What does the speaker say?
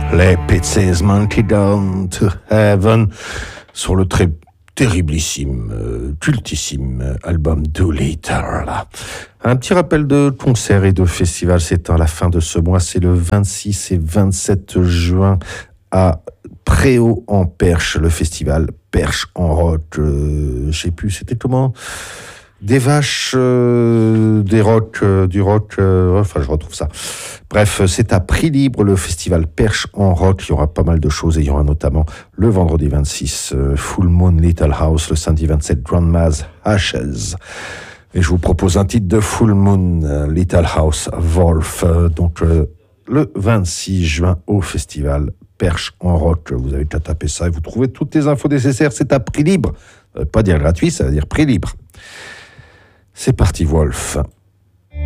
Les Pixies, Monkey Down to Heaven, sur le très terriblissime, cultissime album Doolittle. Un petit rappel de concerts et de festivals, c'est à la fin de ce mois, c'est le 26 et 27 juin à Préau en Perche, le festival Perche en Rock, je sais plus, c'était comment ? Des vaches, des rocs, du rock, enfin je retrouve ça. Bref, c'est à prix libre le festival Perche en Rock. Il y aura pas mal de choses et il y aura notamment le vendredi 26 Full Moon Little House, le samedi 27 Grandma's Ashes. Et je vous propose un titre de Full Moon Little House Wolf, donc le 26 juin au festival Perche en Rock. Vous avez qu'à taper ça et vous trouvez toutes les infos nécessaires. C'est à prix libre. Ça veut pas dire gratuit, ça veut dire prix libre. C'est parti, Wolf.